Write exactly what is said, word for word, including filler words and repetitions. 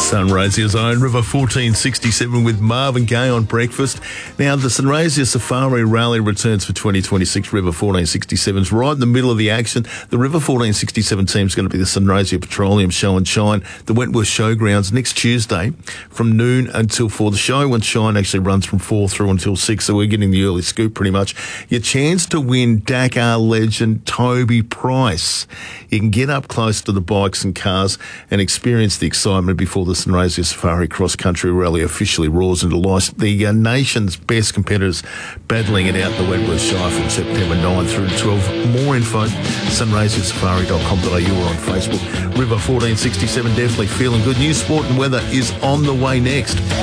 Sunraysia Zone, River fourteen sixty-seven with Marvin Gaye on breakfast. Now, the Sunraysia Safari Rally returns for twenty twenty-six. River fourteen sixty-seven is right in the middle of the action. The River fourteen sixty-seven team is going to be the Sunraysia Petroleum Show and Shine, the Wentworth Showgrounds, next Tuesday from noon until four. The show and shine actually runs from four through until six, so we're getting the early scoop pretty much. Your chance to win Dakar legend Toby Price. You can get up close to the bikes and cars and experience the excitement before the Sunraysia Safari Cross Country Rally officially roars into life. The uh, nation's best competitors battling it out the Wentworth Shire from September ninth through to twelfth. More info, sunraysia safari dot com dot a u or on Facebook. River fourteen sixty-seven, definitely feeling good. News, sport and weather is on the way next.